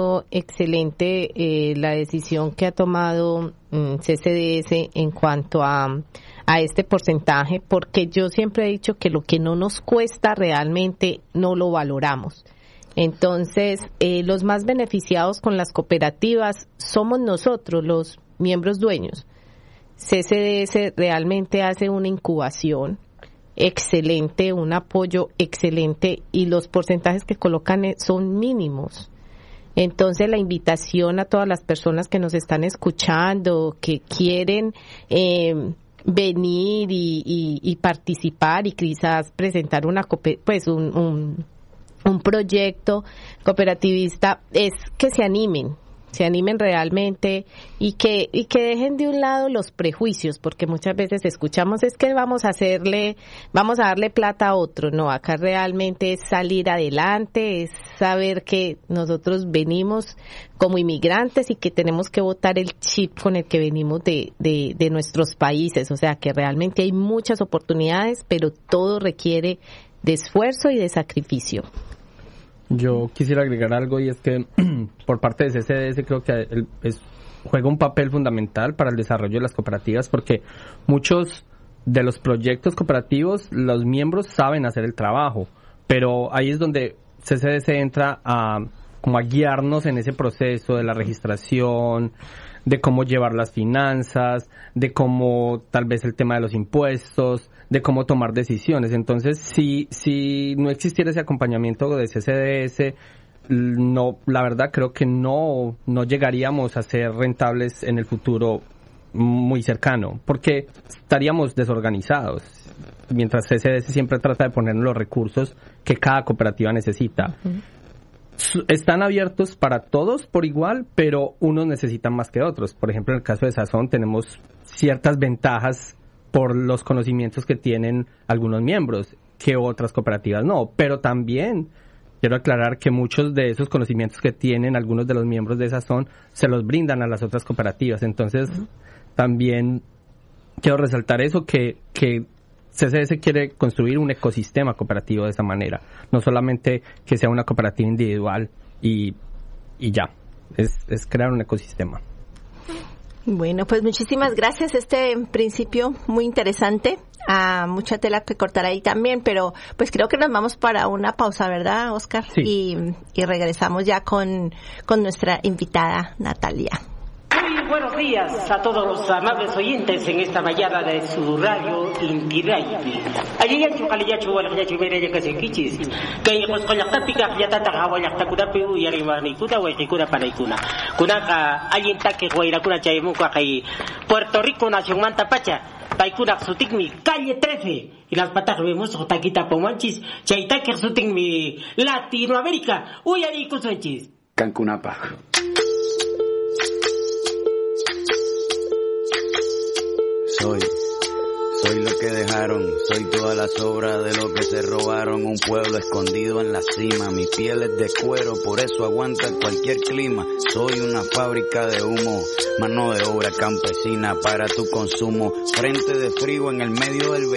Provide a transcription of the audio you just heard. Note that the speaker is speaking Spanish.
parecido excelente la decisión que ha tomado CCDS en cuanto a este porcentaje, porque yo siempre he dicho que lo que no nos cuesta realmente no lo valoramos. Entonces, los más beneficiados con las cooperativas somos nosotros, los miembros dueños. CCDS realmente hace una incubación excelente, un apoyo excelente, y los porcentajes que colocan son mínimos. Entonces, la invitación a todas las personas que nos están escuchando, que quieren venir y participar y quizás presentar un proyecto cooperativista, es que se animen realmente y que dejen de un lado los prejuicios, porque muchas veces escuchamos es que vamos a darle plata a otro. No, acá realmente es salir adelante, es saber que nosotros venimos como inmigrantes y que tenemos que botar el chip con el que venimos de nuestros países. O sea, que realmente hay muchas oportunidades, pero todo requiere de esfuerzo y de sacrificio. Yo quisiera agregar algo, y es que por parte de CCDS creo que juega un papel fundamental para el desarrollo de las cooperativas, porque muchos de los proyectos cooperativos, los miembros saben hacer el trabajo, pero ahí es donde CCDS entra a guiarnos en ese proceso de la registración, de cómo llevar las finanzas, de cómo tal vez el tema de los impuestos, de cómo tomar decisiones. Entonces, si no existiera ese acompañamiento de CCDS, no, la verdad creo que no llegaríamos a ser rentables en el futuro muy cercano, porque estaríamos desorganizados, mientras CCDS siempre trata de poner los recursos que cada cooperativa necesita. Uh-huh. Están abiertos para todos por igual, pero unos necesitan más que otros. Por ejemplo, en el caso de Sazón tenemos ciertas ventajas por los conocimientos que tienen algunos miembros, que otras cooperativas no. Pero también quiero aclarar que muchos de esos conocimientos que tienen algunos de los miembros de Sazón se los brindan a las otras cooperativas. Entonces, también quiero resaltar eso, que CCDS quiere construir un ecosistema cooperativo de esa manera, no solamente que sea una cooperativa individual y ya, es crear un ecosistema. Bueno, pues muchísimas gracias. Principio muy interesante, mucha tela que cortar ahí también, pero pues creo que nos vamos para una pausa, ¿verdad, Oscar? Sí. Y regresamos ya con nuestra invitada Natalia. Muy buenos días a todos los amables oyentes en esta mañana de su radio Inti Raymi. Allí ya chukaliyachu walayachu mereye kasekichis. Kay qosqollaqtapiqa yatataqa wallaqtakunapi uyarimarniykuna wayqikuna panaykuna. Kunaqa allintaki wayrakuna chaymunqa kay Puerto Rico nacionmanta pacha. Paykuna sutikmi calle 13 y las patas vemos taquita pomanchis. Chaytaki sutikmi Latinoamérica uyarikusunchis. Cancunapa. Soy lo que dejaron, soy toda la sobra de lo que se robaron, un pueblo escondido en la cima, mi piel es de cuero, por eso aguanta cualquier clima, soy una fábrica de humo, mano de obra campesina para tu consumo, frente de frío en el medio del